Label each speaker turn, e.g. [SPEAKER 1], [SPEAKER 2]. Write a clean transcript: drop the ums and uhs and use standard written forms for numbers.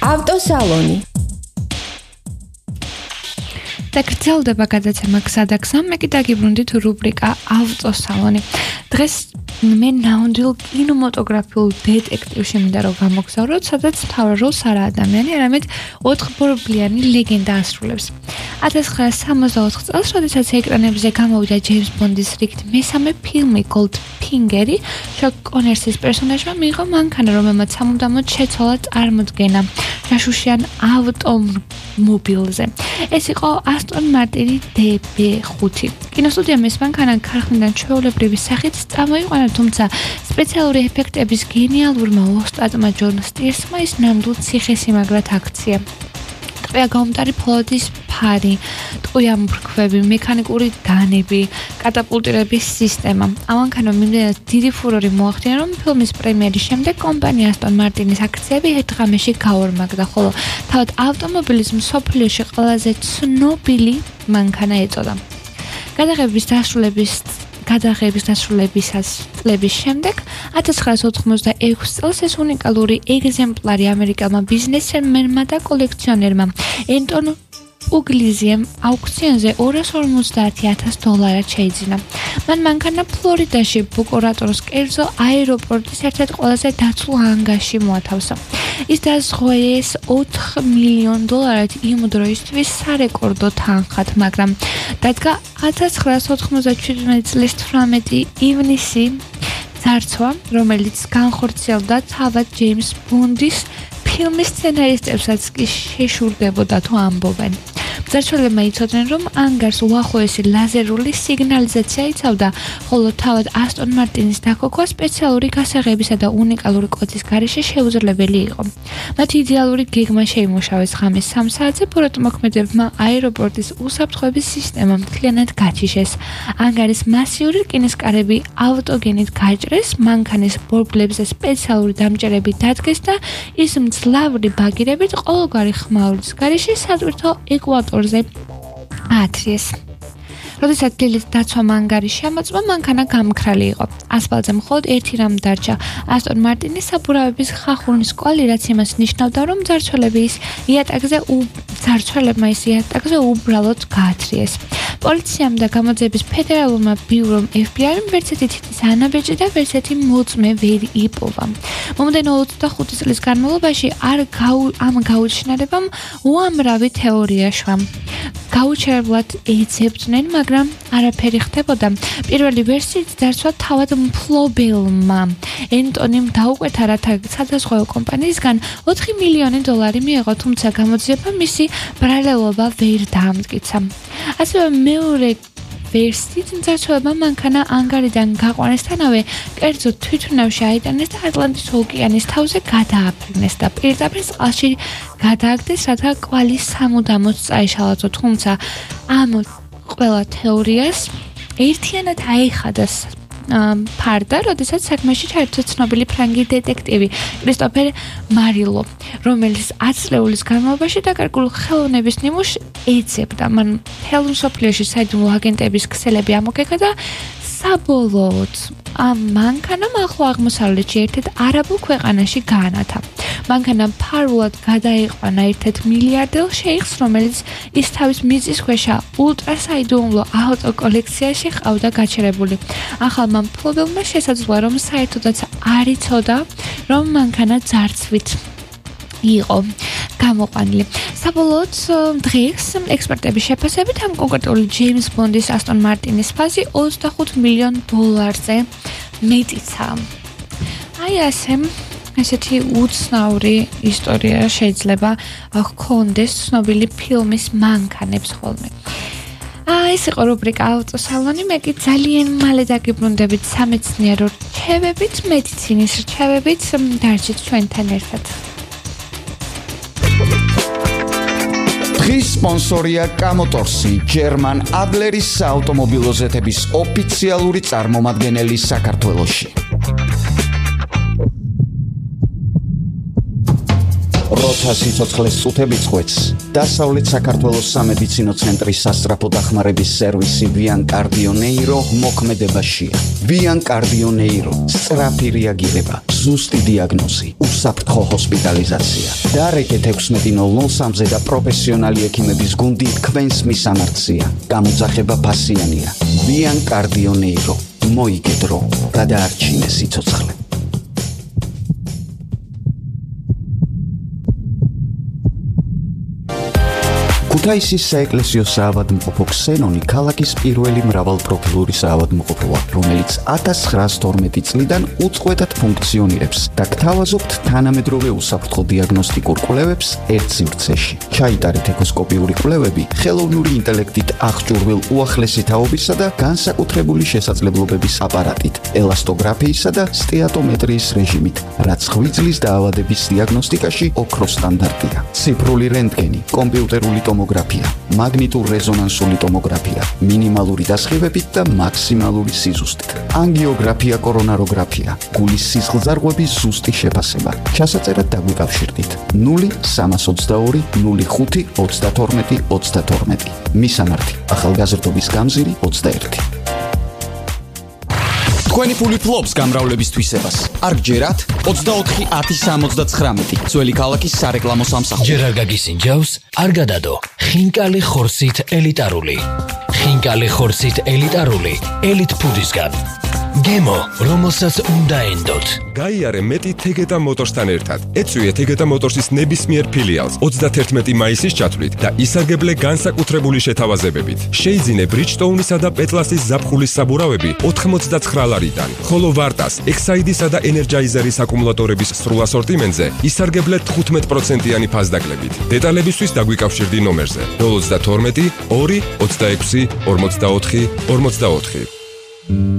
[SPEAKER 1] ავტოსალონი.
[SPEAKER 2] და გრძელდება გადაცემა გზადაგზა, მე კი დაგიბრუნდით რუბრიკა ავტოსალონი. დღეს მე ნამდვილ კინემატოგრაფიულ დეტექტივში მინდა რომ გამოგზავროთ, სადაც მთავარ როლს არა ადამიანი, არამედ 4 ბორბლიანი ლეგენდა ასრულებს. 1964 წელს, როდესაც ეკრანებზე გამოვიდა ჯეიმს ბონდის რიგით მესამე ფილმი Goldfinger-ი, შონ კონერსის პერსონაჟმა მიიღო მანქანა, რომელმაც სამუდამოდ შეცვალა წარმოდგენა ჯაშუშიან ავტომობილზე. ეს იყო Aston Martin DB5. კინოსტუდიამ ეს მანქანა ქარხნიდან ჩვეულებრივი სახით წამოიყვანა, თუმცა სპეციალური ეფექტების გენიალურმა ოსტატმა ჯონ სტირსმა ის ნამდვილ ციხესიმაგრად აქცია. ტყვია გაუმტარი ფოლადის ფარი, ტყვია მბრქვები, მექანიკური დანები, კატაპულტირების სისტემა. ამ მანქანამ იმდენად დიდი ფურორი მოახდინა, რომ ფილმის პრემიერის შემდეგ კომპანია Aston Martin-ის აქციები ერთ ღამეში გაორმაგდა, ხოლო თავად ავტომობილის მსოფლიოში ყველაზე ცნობილი მანქანა ეწოდა. გადაღების დასრულებისას წლების შემდეგ 1986 წელს ეს უნიკალური ეგზემპლარი ამერიკელმა ბიზნესმენმა და კოლექციონერმა ენტონ უგლიზიემ აუქციონზე $250,000 შეიძინა. მან მანქანა ფლორიდაში ბოკო-რატორის კერძო აეროპორტის ერთ-ერთ ყველაზე დაცულ ჰანგარში მოათავსა. ის დაზღვეს $4 მილიონ იმ დროისთვის სარეკორდო თანხად, მაგრამ დადგა 1997 წლის 18 ივნისი ძარცვა, რომელიც განხორციელდა თავად ჯეიმს ბონდის ფილმის სცენარისტებსაც კი შეშურდებოდა თუ ამბობენ. მძარცველებმა იცოდნენ, რომ ანგარს უახლოესი ლაზერული სიგნალიზაცია იცავდა, ხოლო თავად Aston Martin-ის დაქოქვა სპეციალური გასაღებისა და უნიკალური კოდის გარეშე შეუძლებელი იყო. მათი იდეალური გეგმა შეიმუშავეს ღამის 3 საათზე, ბოროტმოქმედებმა აეროპორტის უსაფრთხოების სისტემა მთლიანად გაჩიშეს. ანგარის მასიური რკინისკარები ავტოგენით გაჭრეს, მანქანის ბორბლებზე სპეციალური დამჭერები დადგეს და ის მძლავრი ბაგირებით ყოველგვარი ხმაურის გარეშე სატვირთო ეკვატორზე აათრიეს. როდესაც დილით დაცვა ანგარის შემოწმა, მანქანა გამქრალი იყო. ასფალტზე მხოლოდ ერთი რამ დარჩა: Aston Martin-ის საბურავების ხახუნის კვალი, რაც იმას ნიშნავდა, რომ ძარცველებმა ის იატაკზე უბრალოდ გაათრიეს. პოლიციამ და გამოძიების ფედერალურმა ბიურომ FBI-მ ვერცერთი თითის ანაბეჭი და ვერცერთი მოწმე ვერ იპოვა. მომდენო 25 წლის განმავლობაში ამ გაუჩინარებამ უამრავი თეორია შვა. გაუჩერებლად ეძებდნენ, მაგრამ არაფერი ხდებოდა. პირველი ვერსიით დარცვა თავად მფლობელმა ენტონიმ დაუკვეთა, რათა სადაზღვევო კომპანიისგან $4 მილიონი მიიღო, თუმცა გამოძიება მისი ბრალელობა ვერ დაამტკიცა. ასევე მეორე ვერსიით მძარცველებმა მანქანა ანგარიდან გაყვანესთანავე კერძო თვითმფრინავში აიტანეს და ატლანტის ოკეანის თავზე გადააფრინეს და პირდაპირ წყალში გადააგდეს, რათა კვალი სამუდამოდ წაეშალათო, თუმცა ამ ყველა თეორიას ერთიანად აეხადა ფარდა, როდესაც საქმეში ჩაერთო ცნობილი ფრანგი დეტექტივი კრისტოფერ მარილო, რომელიც 10 წლეულის განმავლობაში დაკარგული ხელოვნების ნიმუშს ეძებდა. მან მთელ მსოფლიოში საიდუმლო აგენტების ქსელები ამოგეკა და საბოლოოდ ამ მანქანამ ახლო აღმოსავლეთში ერთ-ერთ არაბულ ქვეყანაში გაანათა. მანქანა ფარულად გადაიყვანა ერთ-ერთ მილიარდელ შეიხს, რომელიც ის თავის მიწისქვეშა ულტრასაიდუმლო ავტო კოლექციაში ყავდა გაჩერებული. ახალმა მფლობელმა შესაძლოა, რომ საერთოდაც არ იცოდა, რომ მანქანა ძარცვით იყო გამოყვანილი. საბოლოოდ დღეს ექსპერტების შეფასებით ამ კონკრეტული ჯეიმს ბონდის Aston Martin-ის ფაზი $25 მილიონ მეტიცა. აი ესეთი უცნაური ისტორია შეიძლება ჰქონდეს ცნობილი ფილმის მანქანებს ხოლმე. ეს იყო რუბრიკა ავტოსალონი, მე კი ძალიან მალე დაგიბრუნდებით სამეცნიერო რჩევებით, მედიცინის რჩევებით, დარჩით ჩვენთან ერთად.
[SPEAKER 3] დღის სპონსორია კამოტორსი, ჯერმან ადლერის საავტომობილო ზეთების ოფიციალური წარმომადგენელი საქართველოში. როცა სიცოცხლეს წუთები წყვეტს, დასავლეთ საქართველოს სამედიცინო ცენტრის სასწრაფო დახმარების სერვისი Vian Cardio Neuro მოქმედებაშია. Vian Cardio Neuro, სწრაფი რეაგირება, ზუსტი დიაგნოზი, უსაფრთხო ჰოსპიტალიზაცია. დარეკეთ 16:00-3-ზე და პროფესიონალი ექიმების გუნდი თქვენს მისამართზეა. გამოძახება ფასიანია. Vian Cardio Neuro. მოიგედრო, გადაარჩინე სიცოცხლე. ქუთაისის საეკლესიო საავადმყოფო ქსენონი ქალაქის პირველი მრავალპროფილური საავადმყოფოა, რომელიც 1912 წლიდან უწყვეტად ფუნქციონირებს და გთავაზობთ თანამედროვე უსაფრთხო დიაგნოსტიკურ კვლევებს ერთ სივრცეში. ჩაიტარეთ ეკოსკოპიური კვლევები ხელოვნური ინტელექტით აღჭურვილ უახლესი თაობისა და განსაკუთრებული შესაძლებლობების აპარატით, ელასტოგრაფიისა და სტეატომეტრიის რეჟიმით, რაც ღვიძლის დაავადების დიაგნოსტიკაში ოქროს სტანდარტია. ციფრული რენტგენი, კომპიუტერული ტომოგრაფია, მაგნიტურ-რეზონანსული ტომოგრაფია, მინიმალური დასხივებით და მაქსიმალური სიზუსტით. ანგიოგრაფია, კორონაროგრაფია, გულის სისხლძარღვების ზუსტი შეფასება. ჩასაწერად დაგვიკავშირდით 0322 05 32 32. მისამართი: ახალგაზრდობის გამზირი 21.
[SPEAKER 1] თქვენი ფული ფლობს გამრავლების თვისებას. არ გჯერათ 24 10 79. ძველი ქალაქის სარეკლამო სამსახური.
[SPEAKER 4] ჯერ არ გაგისინჯავს, არ გადადო. ხინკალი ხორცით ელიტარული. ხინკალი ხორცით ელიტარული. ელიტ ფუდისგან. გემო, რომელსაც უნდა ენდოთ.
[SPEAKER 5] გაიარე მეტი თეგეტა მოტორსთან ერთად. ეწვიე თეგეტა მოტორსის ნებისმიერ ფილიალს 31 მაისის ჩათვლით და ისარგებლე განსაკუთრებული შეთავაზებებით. შეიძინე ბრიჯტოუნისა და პეტლასის ზაფხულის საბურავები 99 ლარიდან, ხოლო ვარტას, ექსაიდისა და ენერჯაიზერის აკუმულატორების სრულ ასორტიმენტზე ისარგებლე 15%-იანი ფასდაკლებით. დეტალებისთვის დაგვიკავშირდი ნომერზე 032 2 26 44 44.